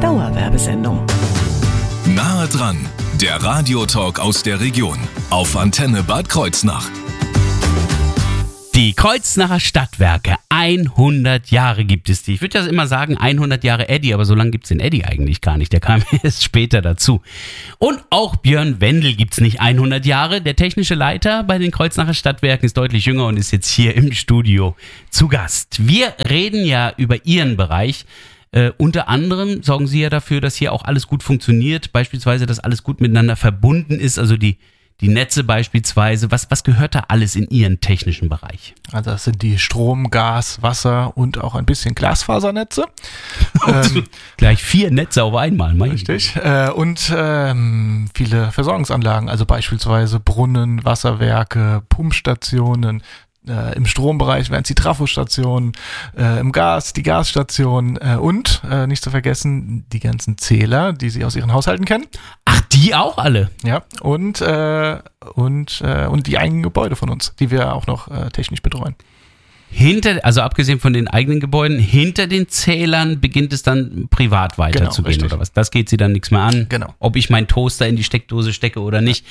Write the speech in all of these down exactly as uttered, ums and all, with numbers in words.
Dauerwerbesendung. Nahe dran, der Radiotalk aus der Region auf Antenne Bad Kreuznach. Die Kreuznacher Stadtwerke, hundert Jahre gibt es die. Ich würde ja immer sagen hundert Jahre Eddie, aber so lange gibt es den Eddie eigentlich gar nicht. Der kam erst später dazu. Und auch Björn Wendel gibt es nicht hundert Jahre. Der technische Leiter bei den Kreuznacher Stadtwerken ist deutlich jünger und ist jetzt hier im Studio zu Gast. Wir reden ja über Ihren Bereich. Äh, unter anderem sorgen Sie ja dafür, dass hier auch alles gut funktioniert. Beispielsweise, dass alles gut miteinander verbunden ist, also die Die Netze beispielsweise, was, was gehört da alles in Ihren technischen Bereich? Also das sind die Strom, Gas, Wasser und auch ein bisschen Glasfasernetze. ähm, Gleich vier Netze auf einmal, mein Richtig. Äh, und ähm, viele Versorgungsanlagen, also beispielsweise Brunnen, Wasserwerke, Pumpstationen. Äh, Im Strombereich wären es die Trafostationen, äh, im Gas die Gasstationen äh, und, äh, nicht zu vergessen, die ganzen Zähler, die Sie aus Ihren Haushalten kennen. Ach, die auch alle? Ja, und, äh, und, äh, und die eigenen Gebäude von uns, die wir auch noch äh, technisch betreuen. Hinter, also abgesehen von den eigenen Gebäuden, hinter den Zählern beginnt es dann privat weiterzugehen, genau, oder was? Das geht Sie dann nichts mehr an. Genau. Ob ich meinen Toaster in die Steckdose stecke oder nicht,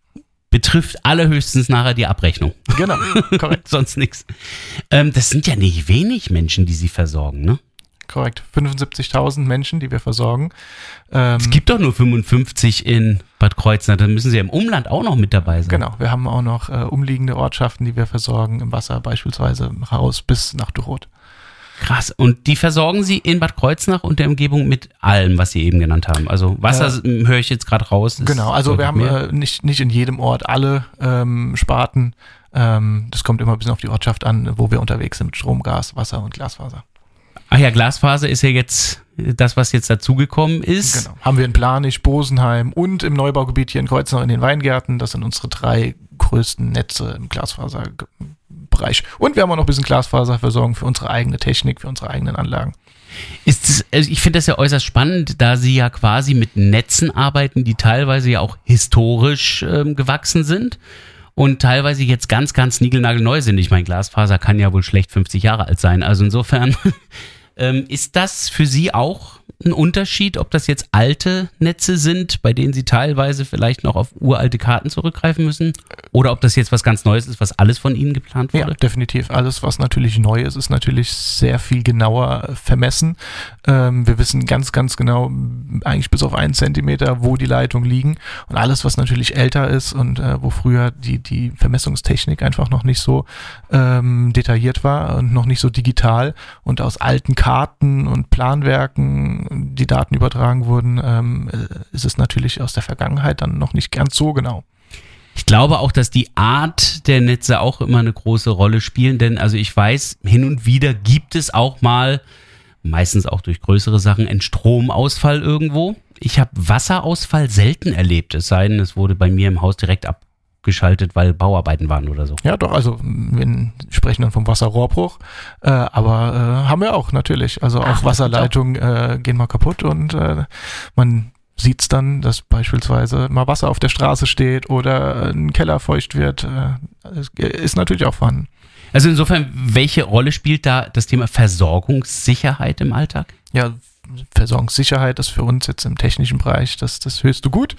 betrifft allerhöchstens nachher die Abrechnung. Genau, korrekt. Sonst nichts. Ähm, das sind ja nicht wenig Menschen, die Sie versorgen, ne? Korrekt, fünfundsiebzigtausend Menschen, die wir versorgen. Ähm, es gibt doch nur fünfundfünfzig in Bad Kreuznach, dann müssen Sie ja im Umland auch noch mit dabei sein. Genau, wir haben auch noch äh, umliegende Ortschaften, die wir versorgen im Wasser, beispielsweise raus bis nach Duroth. Krass, und die versorgen Sie in Bad Kreuznach und der Umgebung mit allem, was Sie eben genannt haben. Also Wasser äh, höre ich jetzt gerade raus. Genau, also wir haben äh, nicht, nicht in jedem Ort alle ähm, Sparten. Ähm, das kommt immer ein bisschen auf die Ortschaft an, wo wir unterwegs sind mit Strom, Gas, Wasser und Glasfaser. Ach ja, Glasfaser ist ja jetzt das, was jetzt dazugekommen ist. Genau, haben wir in Planich, Bosenheim und im Neubaugebiet hier in Kreuznach in den Weingärten. Das sind unsere drei größten Netze im Glasfaserbereich. Und wir haben auch noch ein bisschen Glasfaserversorgung für unsere eigene Technik, für unsere eigenen Anlagen. Ist das, also ich finde das ja äußerst spannend, da Sie ja quasi mit Netzen arbeiten, die teilweise ja auch historisch ähm, gewachsen sind und teilweise jetzt ganz, ganz niegelnagelneu sind. Ich meine, Glasfaser kann ja wohl schlecht fünfzig Jahre alt sein. Also insofern ähm, ist das für Sie auch ein Unterschied, ob das jetzt alte Netze sind, bei denen Sie teilweise vielleicht noch auf uralte Karten zurückgreifen müssen? Oder ob das jetzt was ganz Neues ist, was alles von Ihnen geplant wurde? Ja, definitiv. Alles, was natürlich neu ist, ist natürlich sehr viel genauer vermessen. Ähm, wir wissen ganz, ganz genau, eigentlich bis auf einen Zentimeter, wo die Leitungen liegen. Und alles, was natürlich älter ist und äh, wo früher die, die Vermessungstechnik einfach noch nicht so ähm, detailliert war und noch nicht so digital und aus alten Karten und Planwerken die Daten übertragen wurden, ähm, ist es natürlich aus der Vergangenheit dann noch nicht ganz so genau. Ich glaube auch, dass die Art der Netze auch immer eine große Rolle spielen, denn also ich weiß, hin und wieder gibt es auch mal, meistens auch durch größere Sachen, einen Stromausfall irgendwo. Ich habe Wasserausfall selten erlebt, es sei denn, es wurde bei mir im Haus direkt abgeschaltet, weil Bauarbeiten waren oder so. Ja, doch, also wir sprechen dann vom Wasserrohrbruch, äh, aber äh, haben wir auch natürlich. Also auch Ach, Wasserleitungen äh, gehen mal kaputt und äh, man sieht es dann, dass beispielsweise mal Wasser auf der Straße steht oder ein Keller feucht wird. Äh, ist natürlich auch vorhanden. Also insofern, welche Rolle spielt da das Thema Versorgungssicherheit im Alltag? Ja, Versorgungssicherheit ist für uns jetzt im technischen Bereich das, das höchste Gut.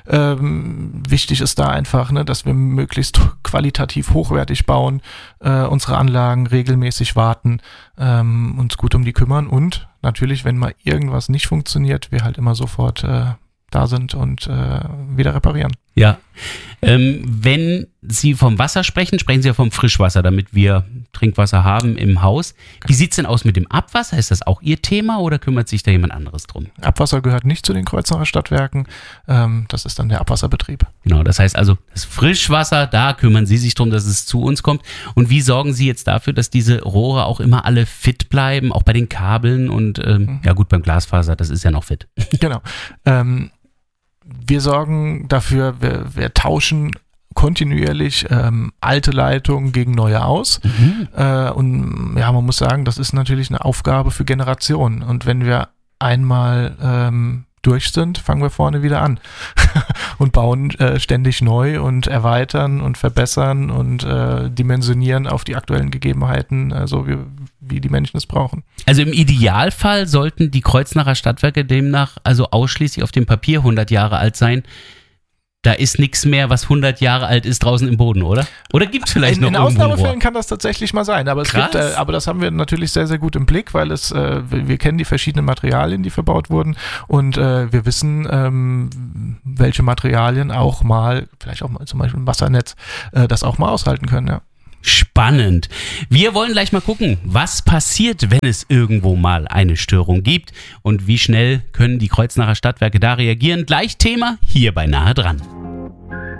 Ähm, wichtig ist da einfach, ne, dass wir möglichst qualitativ hochwertig bauen, äh, unsere Anlagen regelmäßig warten, ähm, uns gut um die kümmern und natürlich, wenn mal irgendwas nicht funktioniert, wir halt immer sofort äh, da sind und äh, wieder reparieren. Ja, ähm, wenn Sie vom Wasser sprechen, sprechen Sie ja vom Frischwasser, damit wir Trinkwasser haben im Haus. Wie sieht es denn aus mit dem Abwasser? Ist das auch Ihr Thema oder kümmert sich da jemand anderes drum? Abwasser gehört nicht zu den Kreuznacher Stadtwerken, ähm, das ist dann der Abwasserbetrieb. Genau, das heißt also, das Frischwasser, da kümmern Sie sich drum, dass es zu uns kommt. Und wie sorgen Sie jetzt dafür, dass diese Rohre auch immer alle fit bleiben, auch bei den Kabeln und ähm, mhm. ja gut, beim Glasfaser, das ist ja noch fit. Genau, ähm, wir sorgen dafür, wir, wir tauschen kontinuierlich ähm, alte Leitungen gegen neue aus. Mhm. Äh, und ja, man muss sagen, das ist natürlich eine Aufgabe für Generationen. Und wenn wir einmal ähm, durch sind, fangen wir vorne wieder an und bauen äh, ständig neu und erweitern und verbessern und äh, dimensionieren auf die aktuellen Gegebenheiten, äh, so wie, wie die Menschen es brauchen. Also im Idealfall sollten die Kreuznacher Stadtwerke demnach also ausschließlich auf dem Papier hundert Jahre alt sein. Da ist nichts mehr, was hundert Jahre alt ist, draußen im Boden, oder? Oder gibt es vielleicht in, noch in irgendwo ein Rohr? Ausnahmefällen kann das tatsächlich mal sein, aber, es gibt, äh, aber das haben wir natürlich sehr, sehr gut im Blick, weil es, äh, wir, wir kennen die verschiedenen Materialien, die verbaut wurden und äh, wir wissen, ähm, welche Materialien auch mal, vielleicht auch mal zum Beispiel ein Wassernetz, äh, das auch mal aushalten können, ja. Spannend. Wir wollen gleich mal gucken, was passiert, wenn es irgendwo mal eine Störung gibt und wie schnell können die Kreuznacher Stadtwerke da reagieren. Gleich Thema hier bei Nahe dran.